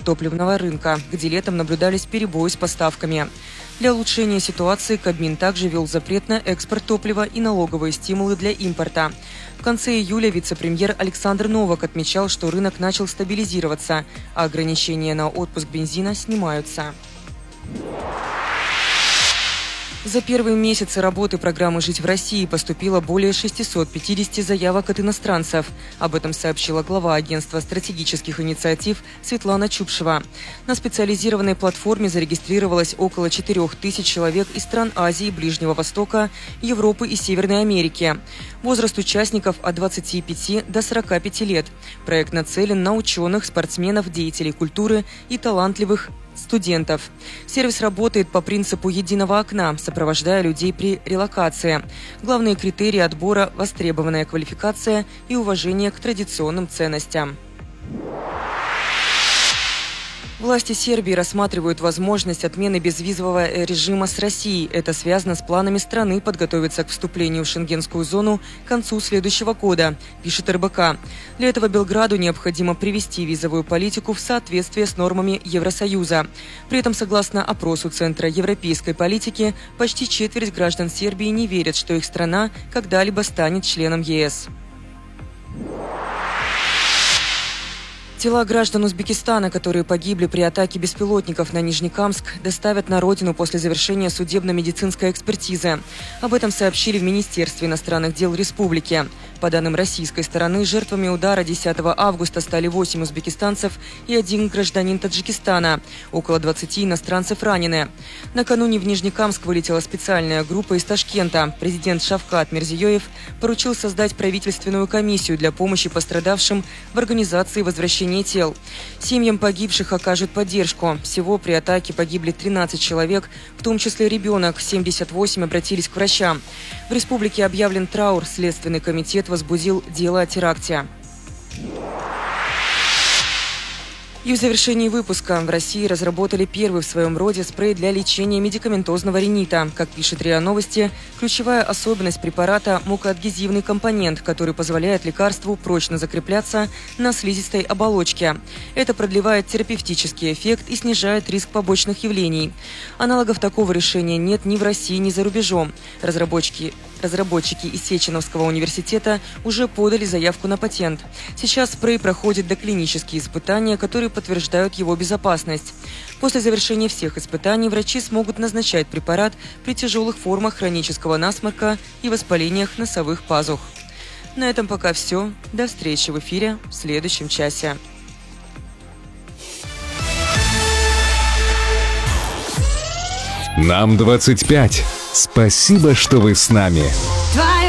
топливного рынка, где летом наблюдались перебои с поставками. Для улучшения ситуации Кабмин также ввел запрет на экспорт топлива и налоговые стимулы для импорта. В конце июля вице-премьер Александр Новак отмечал, что рынок начал стабилизироваться, а ограничения на отпуск бензина снимаются. За первые месяцы работы программы «Жить в России» поступило более 650 заявок от иностранцев. Об этом сообщила глава агентства стратегических инициатив Светлана Чупшева. На специализированной платформе зарегистрировалось около 4000 человек из стран Азии, Ближнего Востока, Европы и Северной Америки. Возраст участников от 25 до 45 лет. Проект нацелен на ученых, спортсменов, деятелей культуры и талантливых студентов. Сервис работает по принципу единого окна, сопровождая людей при релокации. Главные критерии отбора – востребованная квалификация и уважение к традиционным ценностям. Власти Сербии рассматривают возможность отмены безвизового режима с Россией. Это связано с планами страны подготовиться к вступлению в Шенгенскую зону к концу следующего года, пишет РБК. Для этого Белграду необходимо привести визовую политику в соответствие с нормами Евросоюза. При этом, согласно опросу Центра европейской политики, почти четверть граждан Сербии не верят, что их страна когда-либо станет членом ЕС. Тела граждан Узбекистана, которые погибли при атаке беспилотников на Нижнекамск, доставят на родину после завершения судебно-медицинской экспертизы. Об этом сообщили в Министерстве иностранных дел республики. По данным российской стороны, жертвами удара 10 августа стали 8 узбекистанцев и 1 гражданин Таджикистана. Около 20 иностранцев ранены. Накануне в Нижнекамск вылетела специальная группа из Ташкента. Президент Шавкат Мирзиёев поручил создать правительственную комиссию для помощи пострадавшим в организации возвращения тел. Семьям погибших окажут поддержку. Всего при атаке погибли 13 человек, в том числе ребенок. 78 обратились к врачам. В республике объявлен траур. Следственный комитет возбудил дело о теракте. И в завершении выпуска в России разработали первый в своем роде спрей для лечения медикаментозного ринита. Как пишет РИА Новости, ключевая особенность препарата – мукоадгезивный компонент, который позволяет лекарству прочно закрепляться на слизистой оболочке. Это продлевает терапевтический эффект и снижает риск побочных явлений. Аналогов такого решения нет ни в России, ни за рубежом. Разработчики из Сеченовского университета уже подали заявку на патент. Сейчас спрей проходит доклинические испытания, которые подтверждают его безопасность. После завершения всех испытаний врачи смогут назначать препарат при тяжелых формах хронического насморка и воспалениях носовых пазух. На этом пока все. До встречи в эфире в следующем часе. Нам 25. Спасибо, что вы с нами.